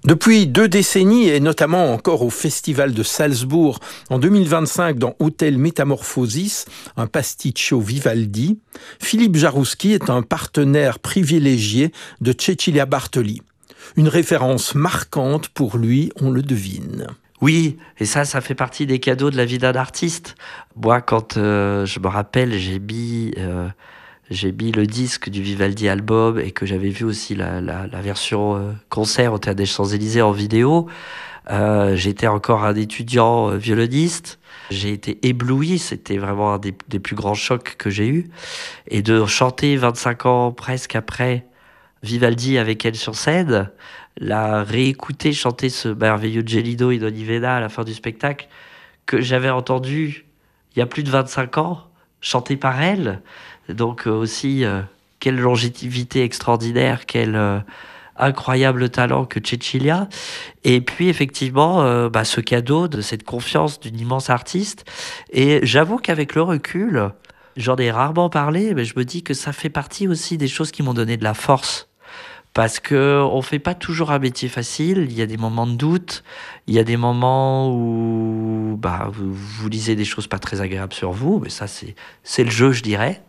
Depuis 2 décennies, et notamment encore au Festival de Salzbourg en 2025 dans Hôtel Métamorphosis, un pasticcio Vivaldi, Philippe Jarouski est un partenaire privilégié de Cecilia Bartoli. Une référence marquante pour lui, on le devine. Oui, et ça fait partie des cadeaux de la vie d'un artiste. Moi, quand je me rappelle, j'ai mis le disque du Vivaldi album et que j'avais vu aussi la version concert au Théâtre des Champs-Élysées en vidéo. J'étais encore un étudiant violoniste. J'ai été ébloui, c'était vraiment un des plus grands chocs que j'ai eu. Et de chanter 25 ans presque après Vivaldi avec elle sur scène, la réécouter chanter ce merveilleux Gelido in Olivena à la fin du spectacle, que j'avais entendu il y a plus de 25 ans, chanté par elle. Donc aussi, quelle longévité extraordinaire, quel incroyable talent que Cecilia. Et puis effectivement, ce cadeau de cette confiance d'une immense artiste. Et j'avoue qu'avec le recul, j'en ai rarement parlé, mais je me dis que ça fait partie aussi des choses qui m'ont donné de la force. Parce que on fait pas toujours un métier facile. Il y a des moments de doute, il y a des moments où vous lisez des choses pas très agréables sur vous, mais ça c'est le jeu, je dirais.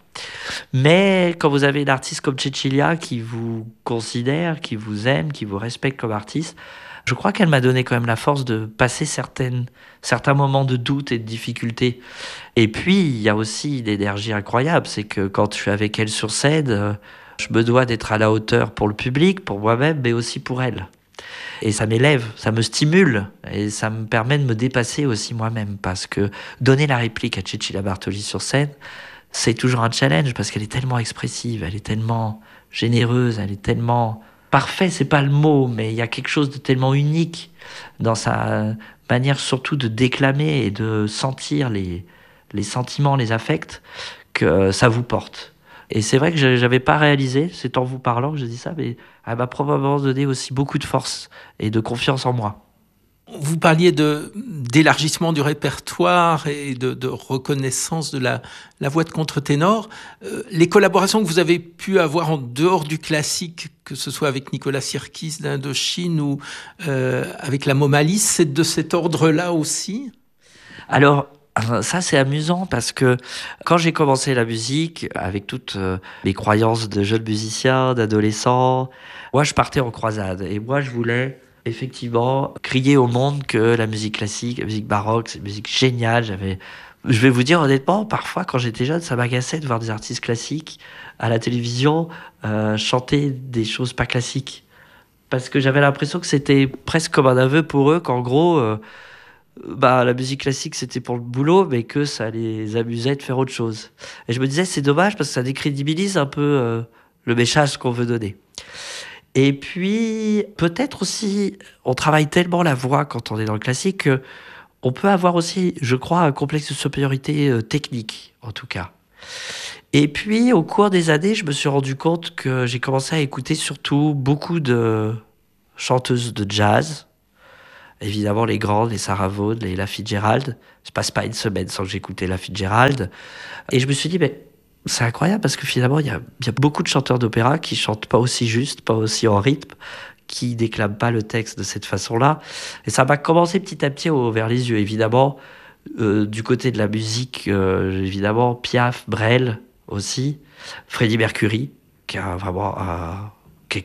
Mais quand vous avez une artiste comme Cecilia qui vous considère, qui vous aime, qui vous respecte comme artiste, je crois qu'elle m'a donné quand même la force de passer certains moments de doute et de difficulté. Et puis, il y a aussi une énergie incroyable, c'est que quand je suis avec elle sur scène, je me dois d'être à la hauteur pour le public, pour moi-même, mais aussi pour elle. Et ça m'élève, ça me stimule, et ça me permet de me dépasser aussi moi-même, parce que donner la réplique à Cecilia Bartoli sur scène, c'est toujours un challenge, parce qu'elle est tellement expressive, elle est tellement généreuse, elle est tellement... Parfait, c'est pas le mot, mais il y a quelque chose de tellement unique dans sa manière surtout de déclamer et de sentir les sentiments, les affects, que ça vous porte. Et c'est vrai que j'avais pas réalisé, c'est en vous parlant que je dis ça, mais elle m'a probablement donné aussi beaucoup de force et de confiance en moi. Vous parliez d'élargissement du répertoire et de reconnaissance de la voix de contre-ténor. Les collaborations que vous avez pu avoir en dehors du classique, que ce soit avec Nicolas Sirkis d'Indochine ou avec la Momalis, c'est de cet ordre-là aussi? Alors, ça c'est amusant parce que quand j'ai commencé la musique, avec toutes les croyances de jeunes musiciens, d'adolescents, moi je partais en croisade et moi je voulais effectivement crier au monde que la musique classique, la musique baroque, c'est une musique géniale. Je vais vous dire honnêtement, parfois quand j'étais jeune, ça m'agaçait de voir des artistes classiques à la télévision chanter des choses pas classiques. Parce que j'avais l'impression que c'était presque comme un aveu pour eux, qu'en gros, la musique classique c'était pour le boulot, mais que ça les amusait de faire autre chose. Et je me disais, c'est dommage parce que ça décrédibilise un peu le message qu'on veut donner. Et puis, peut-être aussi, on travaille tellement la voix quand on est dans le classique qu'on peut avoir aussi, je crois, un complexe de supériorité technique, en tout cas. Et puis, au cours des années, je me suis rendu compte que j'ai commencé à écouter surtout beaucoup de chanteuses de jazz. Évidemment, les grandes, les Sarah Vaughan, les Ella Fitzgerald. Je passe pas une semaine sans que j'écoute Ella Fitzgerald. Et je me suis dit, mais c'est incroyable parce que finalement, il y a beaucoup de chanteurs d'opéra qui chantent pas aussi juste, pas aussi en rythme, qui déclament pas le texte de cette façon-là. Et ça m'a commencé petit à petit à ouvrir les yeux. Évidemment, du côté de la musique, évidemment, Piaf, Brel aussi, Freddie Mercury, qui a vraiment